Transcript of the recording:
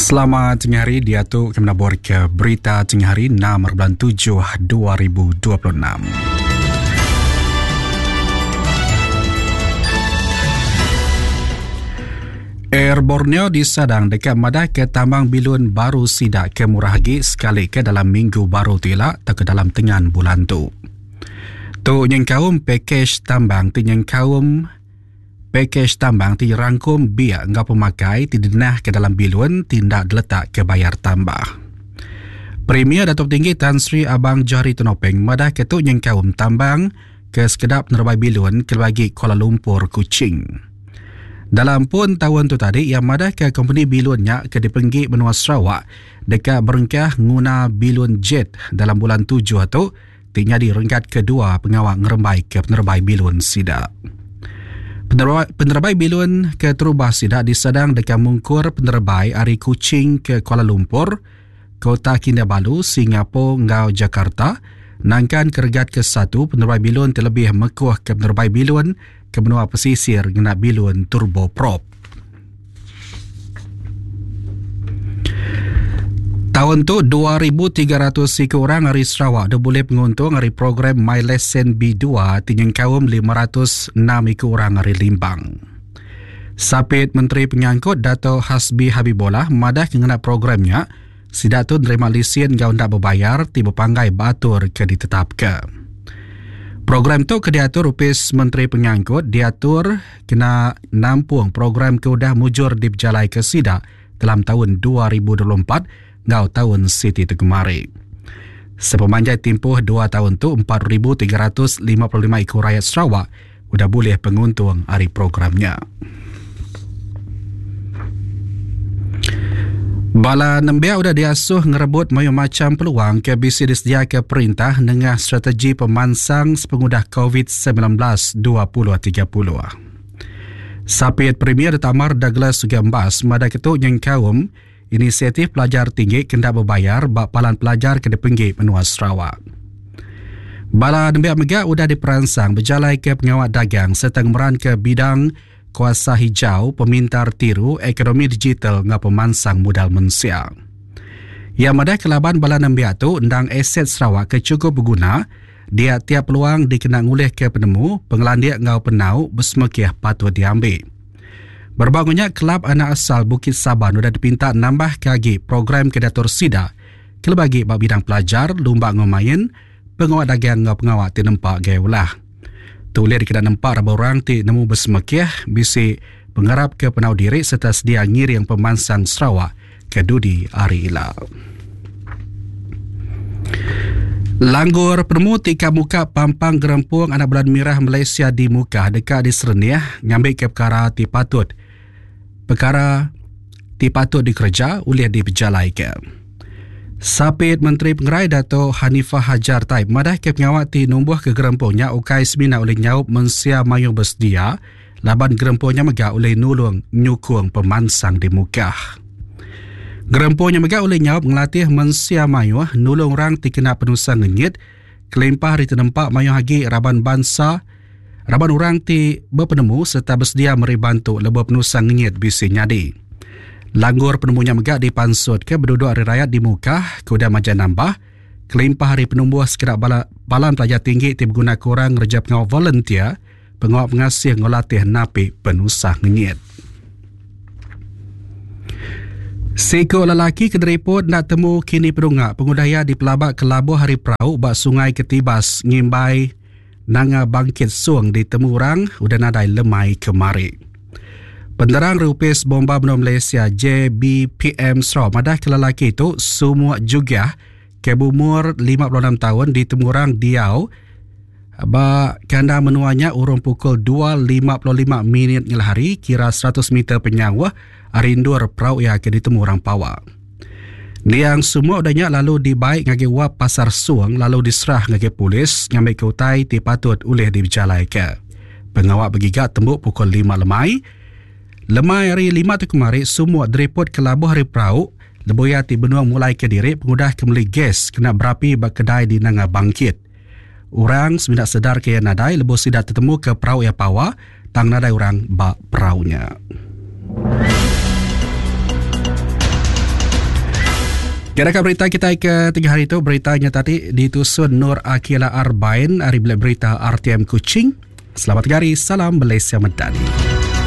Selamat tengah hari, dia tu kami nak ke berita tengah hari 6 bulan 7 2026. Air Borneo disadang dekat madah ke tambang bilun baru sidak ke Murahagi sekali ke dalam minggu baru tu elak tak ke dalam tengah bulan tu. Tu nyengkaum pakej tambang tu nyengkaum pakej tambang ti rangkum biak ngau pemakai ti denah ke dalam bilun tindak diletak ke bayar tambah. Premier Datuk Tinggi Tan Sri Abang Johari Tonopeng madah ke tu nyengkaum tambang ke sekedap nerbai bilun ke bagi Kuala Lumpur Kuching. Dalam pun tahun tu tadi, yang madah ke company bilunnya ke dipenggi benua Sarawak dekat berengkah guna bilun jet dalam bulan 7 tu tinya di rengkat kedua pengawal ngerembai ke penerbai bilun sidak. Penerbai bilun ke terubah sidak disadang dekat mungkur penerbai Ari Kuching ke Kuala Lumpur, Kota Kinabalu, Singapura, ngau Jakarta, nangkan keregat ke satu penerbai bilun terlebih mekuah ke penerbai bilun ke benua pesisir guna bilun turboprop. Tahun tu 2,300 orang hari Sarawak dah boleh penguntung hari program My Lesson B2 tinggal kaum 506 orang hari Limbang. Sapit Menteri Penyangkut Dato' Hasbi Habibullah madah kena programnya sidak tu nerima lesen gau ndak berbayar tiba panggai batur ke ditetapkan. Program tu ke diatur upis Menteri Penyangkut diatur kena nampung program ke udah mujur diberjalai ke sidak dalam tahun 2024 ngau tahun Siti tu kemari. Sepemanjai tempoh 2 tahun tu 4,355 ekor rakyat Sarawak udah boleh penguntung hari programnya. Bala Nembia udah diasuh ngerebut macam peluang ke bisi disediakan ke perintah dengan strategi pemansang sepengudah COVID-19 2030. Sapit Premier Tamar Douglas Sugambas mada ketuk yang kaum inisiatif pelajar tinggi kendak berbayar bak palan pelajar ke depenggi benua Sarawak. Bala Nembia Megak udah diperansang berjalai ke pengawal dagang serta meran ke bidang kuasa hijau, pemintar tiru, ekonomi digital ngau pemansang modal mensia. Yang madah kelaban bala Nembia tu endang aset Sarawak ke cukup berguna, dia tiap peluang dikena ngulih ke penemu, pengelandiak ngau penau bersemekih patut diambil. Berbangunnya kelab anak asal Bukit Saban sudah dipinta nambah kagi program kedatur sida kelebagi bak bidang pelajar, lumba ngomain, pengawal dagang ngau pengawal ti nempak gaya ulah. Tulir kita nampak raba orang ti nemu bersemekih bisi pengharap ke penau diri serta sedia ngiri yang pemansang Sarawak ke dudi hari ilau. Langgur penemu tika muka pampang gerempung anak bulan mirah Malaysia di muka dekat di Sereniah ngambil ke perkara ti patut dikerja oleh diberjalai ke. Sapit Menteri Pengerai Dato' Hanifah Hajar Taib madah ke pengawal ti numbuh ke gerempungnya ukai semina oleh nyaup mensia mayu bersedia laban gerempungnya megak oleh nulung nyukung pemansang di mukah. Gerempungnya megak oleh nyaup ngelatih mensia mayu nulung orang ti kena penusang ngenyit kelimpah hari tenempak mayu hagi raban bangsa raban orang ti berpenemu serta bersedia meri bantu lebih penusang ngenyit bisi nyadi. Langgur penemunya megak dipansut ke berduduk hari rakyat di muka kuda majan nambah kelimpah hari penumbuh sekitar balan pelajar tinggi ti berguna korang rejap pengawal volunteer pengawal pengasih ngolatih napi penusah ngenyit. Seko lelaki kederiput nak temu kini pedungak pengudaya di pelabak kelabu hari perahu bak sungai Ketibas ngimbai nanga bangkit suang di temu orang udah nadai lemai kemari. Penderang rupis bomba benua Malaysia JBPM Sarawak madah ke lelaki itu semua juga ke umur 56 tahun di temurang Diau kanda menuanya urung pukul 2.55 minit ngelahari kira 100 meter penyawa arindur perau ia ke di temurang Pawa. Niang semua udahnya lalu dibaik ngagi wap pasar suang lalu diserah ngagi polis ngambil ke utai ti patut oleh diberjalai ke. Pengawal begigat tembuk pukul 5 Lemai hari 5 tu kemari, semua deriput ke labuh hari perahu, leboya ti benua mulai ke diri, pengudah kembali gas kena berapi bak kedai di nanga bangkit. Orang seminat sedar ke yang nadai, lebo sidak tertemu ke perahu yang pawa, tang nadai orang bak perahunya. Kira-kira berita kita ke 3 hari itu, beritanya tadi ditusun Nur Akila Arbain, hari Berita RTM Kuching. Selamat hari, salam Malaysia Madani.